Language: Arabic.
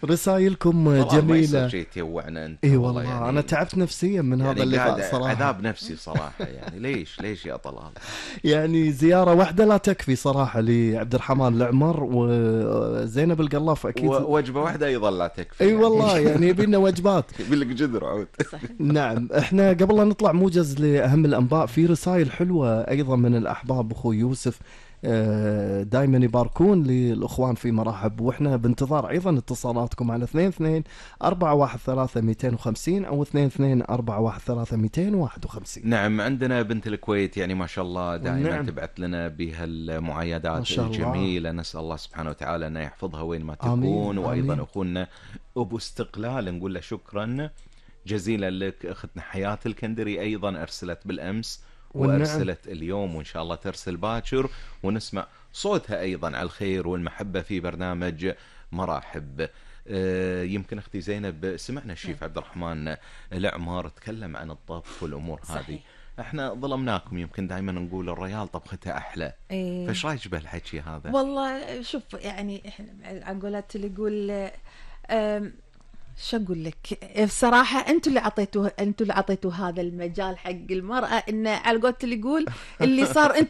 رسائلكم طلال ما يصير جميلة. شيء تيوعنا انت اي والله والله انا يعني. تعبت نفسيا من يعني هذا اللقاء قاعد صراحة. عذاب نفسي صراحة يعني. ليش يا طلال؟ يعني زيارة واحدة لا تكفي صراحة لعبد الرحمن العمر وزينب القلاف اكيد. ووجبة واحدة ايضا لا تكفي اي يعني. والله يعني يبي لنا وجبات. يبي لك جذر عود. صحيح. نعم، احنا قبل لا نطلع موجز لاهم الانباء، في رسائل حلوه ايضا من الاحباب. اخوي يوسف دائما يباركون للاخوان في مرحب، واحنا بانتظار ايضا اتصالاتكم على 22 413 250 او 22 413 251. نعم، عندنا بنت الكويت يعني ما شاء الله دائما نعم. تبعث لنا ما بهالمعايدات شاء الله. الجميلة. نسأل الله سبحانه وتعالى أن يحفظها وين ما آمين، تكون. وأيضا آمين. أخونا أبو استقلال نقول له شكرا جزيلا لك. أختنا حياة الكندري أيضا أرسلت بالأمس والنعم. وأرسلت اليوم، وإن شاء الله ترسل باكر ونسمع صوتها أيضا على الخير والمحبة في برنامج مراحب. يمكن أختي زينب سمعنا الشيف عبد الرحمن العمر تكلم عن الطبخ والأمور هذه. صحيح. احنا ظلمناكم، يمكن دائما نقول الريال طبختها أحلى. إيه. فايش رايك بهالحكي هذا؟ والله شوف يعني احنا على قولت اللي يقول شو اقول لك، بصراحه انتوا اللي اعطيتوا هذا المجال حق المراه، انه على قولت اللي يقول اللي صار انتوا